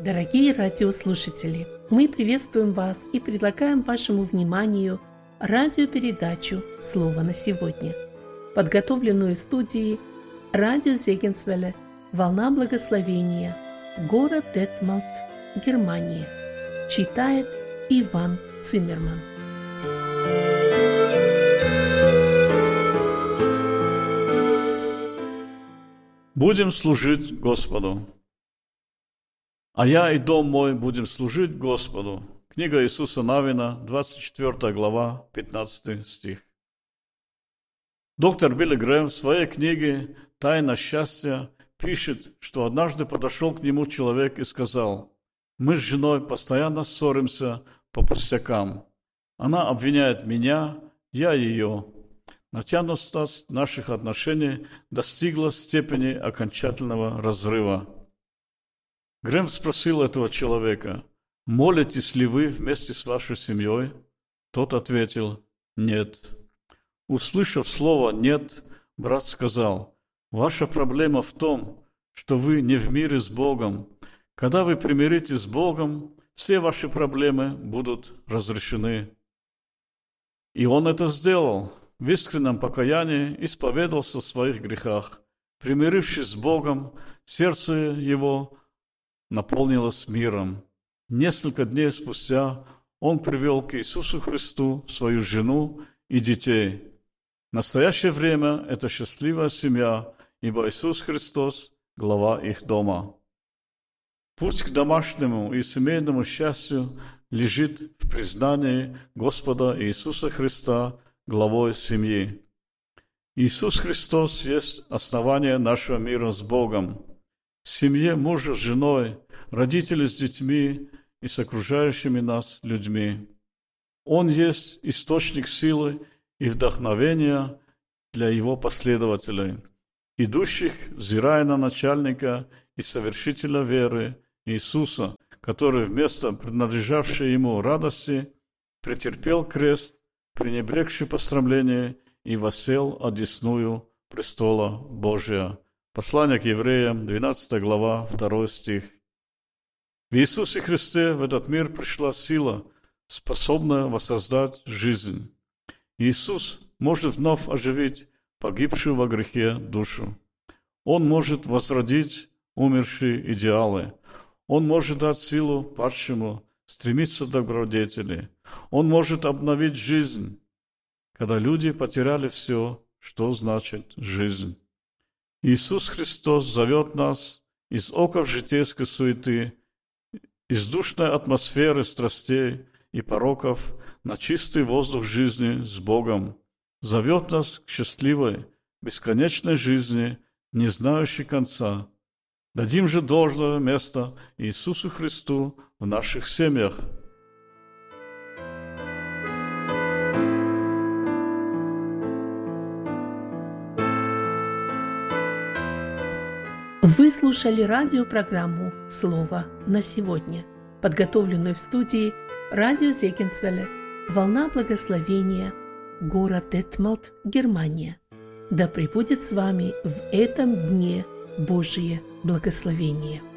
Дорогие радиослушатели, мы приветствуем вас и предлагаем вашему вниманию радиопередачу «Слово на сегодня», подготовленную в студии радио Зегенсвелле «Волна благословения», город Детмалт, Германия. Читает Иван Циммерман. Будем служить Господу. А я и дом мой будем служить Господу. Книга Иисуса Навина, 24 глава, 15 стих. Доктор Билли Грэм в своей книге «Тайна счастья» пишет, что однажды подошел к нему человек и сказал: «Мы с женой постоянно ссоримся по пустякам. Она обвиняет меня, я ее. Натянутость наших отношений достигла степени окончательного разрыва». Грэм спросил этого человека: «Молитесь ли вы вместе с вашей семьей?» Тот ответил: «Нет». Услышав слово «нет», брат сказал: «Ваша проблема в том, что вы не в мире с Богом. Когда вы примиритесь с Богом, все ваши проблемы будут разрешены». И он это сделал. В искреннем покаянии исповедался в своих грехах. Примирившись с Богом, сердце его наполнилось миром. Несколько дней спустя он привел к Иисусу Христу свою жену и детей. В настоящее время это счастливая семья, ибо Иисус Христос – глава их дома. Путь к домашнему и семейному счастью лежит в признании Господа Иисуса Христа главой семьи. Иисус Христос есть основание нашего мира с Богом. В семье мужа с женой, родители с детьми и с окружающими нас людьми. Он есть источник силы и вдохновения для его последователей, идущих, взирая на начальника и совершителя веры Иисуса, который вместо принадлежавшей ему радости претерпел крест, пренебрегший посрамление, и воссел одесную престола Божия. Послание к евреям, 12 глава, 2 стих. В Иисусе Христе в этот мир пришла сила, способная воссоздать жизнь. Иисус может вновь оживить погибшую во грехе душу. Он может возродить умершие идеалы. Он может дать силу падшему стремиться к добродетели. Он может обновить жизнь, когда люди потеряли все, что значит жизнь. Иисус Христос зовет нас из оков житейской суеты, из душной атмосферы страстей и пороков на чистый воздух жизни с Богом. Зовет нас к счастливой, бесконечной жизни, не знающей конца. Дадим же должное место Иисусу Христу в наших семьях. Вы слушали радиопрограмму «Слово на сегодня», подготовленную в студии радио Зегенсвелле «Волна благословения», город Детмалт, Германия. Да пребудет с вами в этом дне Божие благословение.